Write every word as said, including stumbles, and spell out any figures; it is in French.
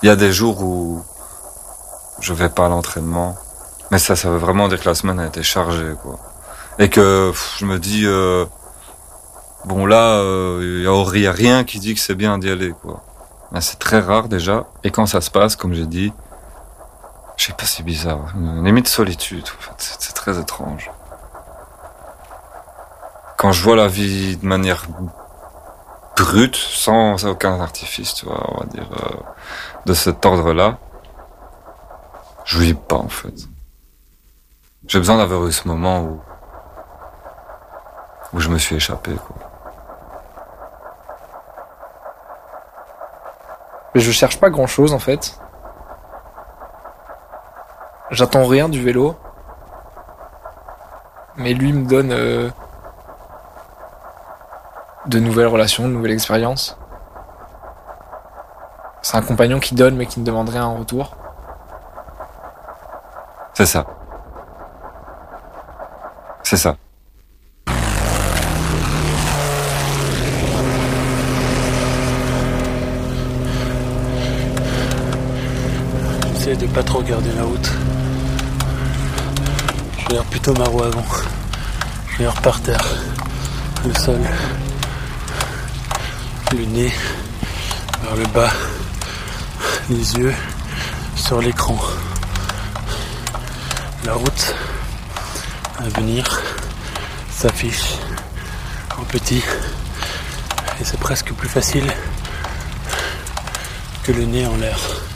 Il y a des jours où je vais pas à l'entraînement, mais ça, ça veut vraiment dire que la semaine a été chargée, quoi. Et que pff, je me dis, euh, bon là, il euh, y a rien qui dit que c'est bien d'y aller, quoi. Mais c'est très rare déjà. Et quand ça se passe, comme j'ai dit, je sais pas, c'est bizarre. Une limite solitude, en fait. C'est, c'est très étrange. Quand je vois la vie de manière brute, sans aucun artifice, tu vois, on va dire, euh, de cet ordre-là, je vis pas, en fait. J'ai besoin d'avoir eu ce moment où, où je me suis échappé, quoi. Mais je cherche pas grand chose en fait. J'attends rien du vélo. Mais lui me donne euh, de nouvelles relations, de nouvelles expériences. C'est un compagnon qui donne mais qui ne demande rien en retour. C'est ça. C'est ça. J'essaie de pas trop regarder la route. Je regarde plutôt ma roue avant. Je regarde par terre, le sol, le nez vers le bas, les yeux sur l'écran. La route à venir s'affiche en petit et c'est presque plus facile que le nez en l'air.